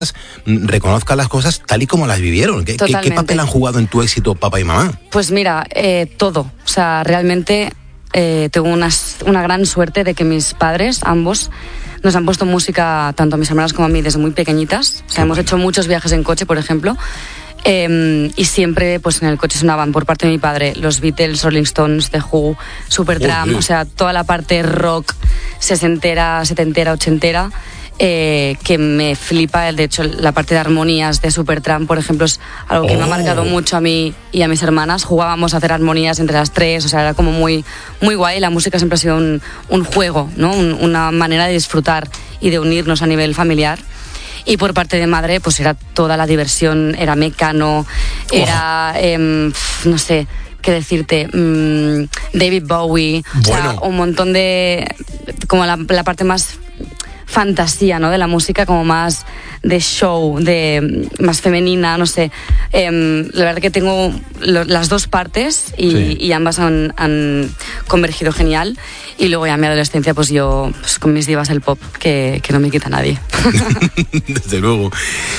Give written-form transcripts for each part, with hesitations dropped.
reconozcan las cosas tal y como las vivieron. ¿Qué papel han jugado en tu éxito papá y mamá? Pues mira, todo. O sea, realmente tengo una gran suerte de que mis padres, ambos, nos han puesto música tanto a mis hermanas como a mí desde muy pequeñitas. O sea, hemos hecho muchos viajes en coche, por ejemplo, y siempre pues en el coche sonaban por parte de mi padre los Beatles, Rolling Stones, The Who, Supertramp, o sea, toda la parte rock sesentera, setentera, ochentera, que me flipa. De hecho, la parte de armonías de Supertramp, por ejemplo, es algo que me ha marcado mucho a mí y a mis hermanas. Jugábamos a hacer armonías entre las tres, o sea, era como muy, muy guay. La música siempre ha sido un juego, ¿no? Una manera de disfrutar y de unirnos a nivel familiar. Y por parte de madre, pues era toda la diversión, era Mecano, era, no sé qué decirte, David Bowie, bueno. O sea, un montón de, como la parte más fantasía, ¿no? De la música, como más de show, más femenina, no sé. La verdad que tengo las dos partes y ambas han convergido genial. Y luego ya en mi adolescencia, pues yo pues con mis divas el pop, que no me quita nadie. Desde luego.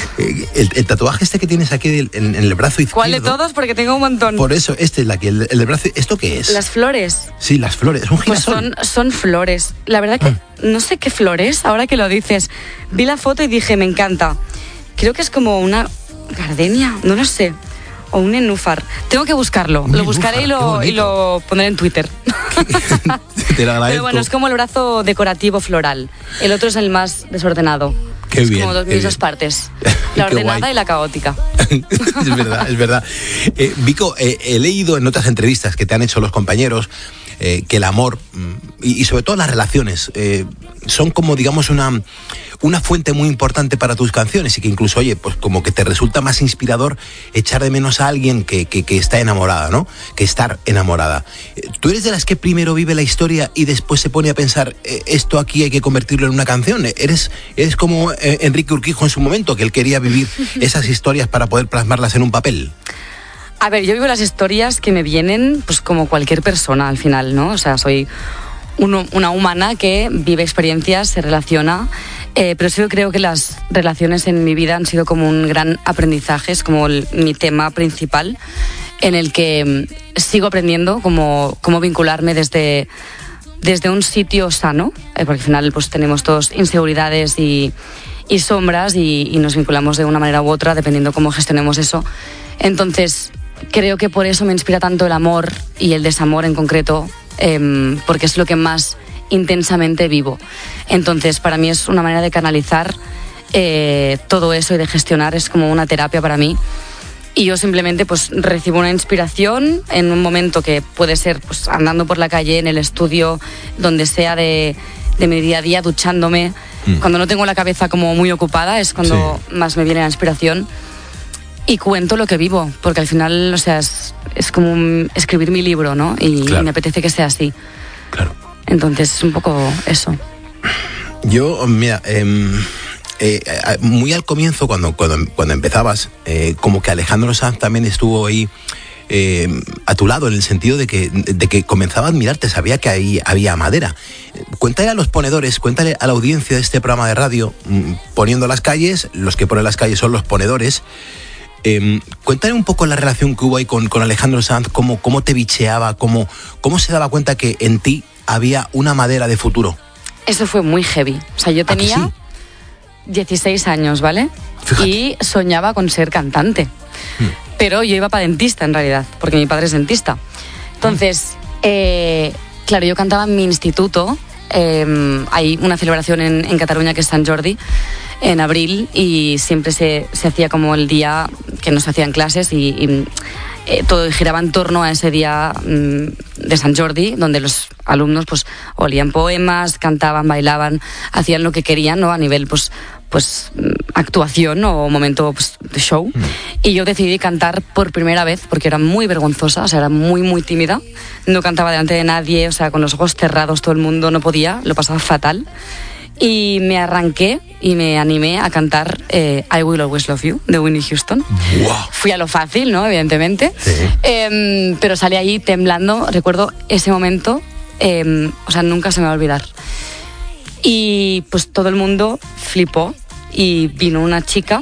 El tatuaje que tienes aquí en el brazo izquierdo. ¿Cuál de todos? Porque tengo un montón. Por eso, el del brazo. ¿Esto qué es? Las flores. Sí, las flores. ¿Es un girasol? Pues son flores. La verdad que no sé qué flores, ahora que lo dices. Vi la foto y dije, me encanta. Creo que es como una gardenia, no lo sé. O un nenúfar. Tengo que buscarlo. Lo buscaré y lo pondré en Twitter. Te lo agradezco. Pero bueno, es como el brazo decorativo floral. El otro es el más desordenado. Qué bien. Como mis dos partes. La ordenada y la caótica. Es verdad. Vico, he leído en otras entrevistas que te han hecho los compañeros que el amor y sobre todo las relaciones son como, digamos, una fuente muy importante para tus canciones y que incluso, oye, pues como que te resulta más inspirador echar de menos a alguien que está enamorada, ¿no? Que estar enamorada. ¿Tú eres de las que primero vive la historia y después se pone a pensar esto aquí hay que convertirlo en una canción? ¿Eres como Enrique Urquijo en su momento, que él quería vivir esas historias para poder plasmarlas en un papel? A ver, yo vivo las historias que me vienen, pues como cualquier persona al final, ¿no? O sea, soy una humana que vive experiencias, se relaciona, pero sí creo que las relaciones en mi vida han sido como un gran aprendizaje, es como mi tema principal, en el que sigo aprendiendo cómo vincularme desde un sitio sano, porque al final pues tenemos todos inseguridades y sombras y nos vinculamos de una manera u otra dependiendo cómo gestionemos eso. Entonces, creo que por eso me inspira tanto el amor y el desamor en concreto, porque es lo que más intensamente vivo. Entonces, para mí es una manera de canalizar todo eso y de gestionar, es como una terapia para mí. Y yo simplemente pues recibo una inspiración en un momento que puede ser pues andando por la calle, en el estudio, donde sea de mi día a día, duchándome. Cuando no tengo la cabeza como muy ocupada es cuando más me viene la inspiración. Y cuento lo que vivo, porque al final, o sea, es como escribir mi libro, ¿no? Y me apetece que sea así. Claro. Entonces, es un poco eso. Yo, mira, muy al comienzo, cuando empezabas, como que Alejandro Sanz también estuvo ahí a tu lado, en el sentido de que comenzaba a admirarte, sabía que ahí había madera. Cuéntale a los ponedores, cuéntale a la audiencia de este programa de radio, poniendo las calles, los que ponen las calles son los ponedores. Cuéntale un poco la relación que hubo ahí con Alejandro Sanz, cómo te bicheaba, cómo se daba cuenta que en ti había una madera de futuro. Eso fue muy heavy. O sea, yo tenía 16 años, ¿vale? Fíjate. Y soñaba con ser cantante. Pero yo iba para dentista, en realidad, porque mi padre es dentista. Entonces, claro, yo cantaba en mi instituto. Hay una celebración en Cataluña que es Sant Jordi, en abril, y siempre se hacía como el día que nos hacían clases y todo giraba en torno a ese día de Sant Jordi, donde los alumnos pues olían poemas, cantaban, bailaban, hacían lo que querían, ¿no? A nivel pues actuación o momento pues, de show. Y yo decidí cantar por primera vez porque era muy vergonzosa, o sea, era muy muy tímida, no cantaba delante de nadie, o sea, con los ojos cerrados, todo el mundo, no podía, lo pasaba fatal. Y me arranqué y me animé a cantar I Will Always Love You, de Whitney Houston. Wow. Fui a lo fácil, ¿no? Evidentemente. Sí. Pero salí ahí temblando. Recuerdo ese momento, o sea, nunca se me va a olvidar. Y pues todo el mundo flipó. y vino una chica